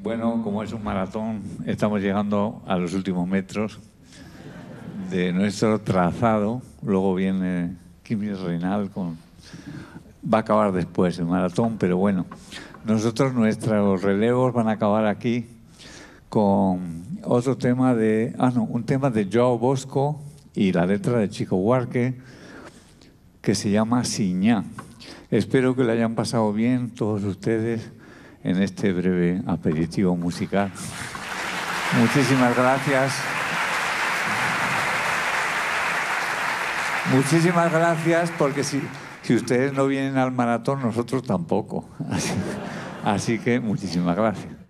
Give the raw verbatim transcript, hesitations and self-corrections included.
Bueno, como es un maratón, estamos llegando a los últimos metros de nuestro trazado. Luego viene Quimi Reynal con... Va a acabar después el maratón, pero bueno, nosotros, nuestros relevos van a acabar aquí con otro tema de... Ah, no, un tema de Joao Bosco y la letra de Chico Buarque, que se llama Siñá. Espero que lo hayan pasado bien todos ustedes en este breve aperitivo musical. Muchísimas gracias. Muchísimas gracias, porque si, si ustedes no vienen al maratón, nosotros tampoco. Así, así que muchísimas gracias.